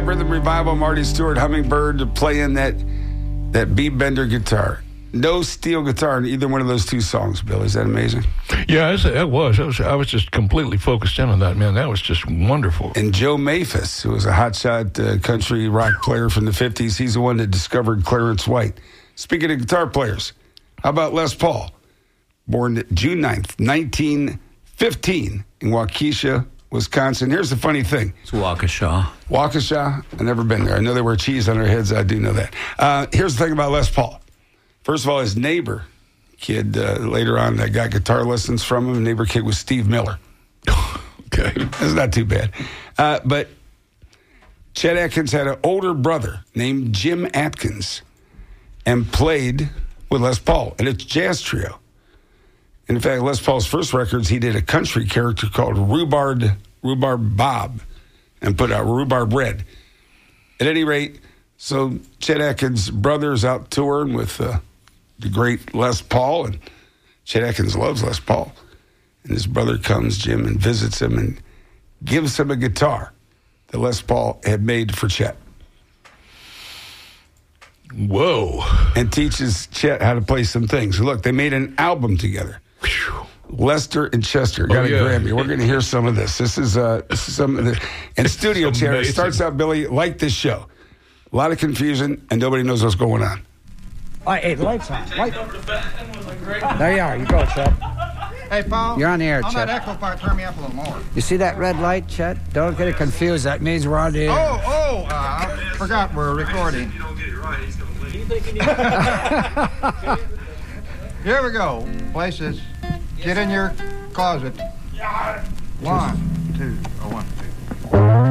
Live Rhythm Revival, Marty Stewart, Hummingbird, playing that beat bender guitar. No steel guitar in either one of those two songs, Bill. Is that amazing? Yeah, it was. I was just completely focused in on that, man. That was just wonderful. And Joe Maphis, who was a hotshot country rock player from the 50s, he's the one that discovered Clarence White. Speaking of guitar players, how about Les Paul? Born June 9th, 1915 in Waukesha, Wisconsin. Here's the funny thing. It's Waukesha. Waukesha? I've never been there. I know they wear cheese on their heads. I do know that. Here's the thing about Les Paul. First of all, his neighbor kid, later on, that got guitar lessons from him. The neighbor kid was Steve Miller. Okay. That's not too bad. But Chet Atkins had an older brother named Jim Atkins and played with Les Paul in a jazz trio. And in fact, Les Paul's first records, he did a country character called Rhubarb Bob and put out Rhubarb Red. At any rate, so Chet Atkins' brother's out touring with the great Les Paul, and Chet Atkins loves Les Paul. And his brother comes, Jim, and visits him and gives him a guitar that Les Paul had made for Chet. Whoa. And teaches Chet how to play some things. Look, they made an album together. Whew. Lester and Chester got a Grammy. We're going to hear some of this. This is some of the... And studio chair. It starts out, Billy, like this show. A lot of confusion, and nobody knows what's going on. All right, hey, the light's on. Light. There you are. You go, Chet. Hey, Paul. You're on the air, on Chet. that echo part, turn me up a little more. You see that red light, Chet? Don't get it confused. That means we're on the air. I forgot we're recording. If you don't get it right, he's going to leave. Here we go. Places. Get in your closet. 1, 2, 1.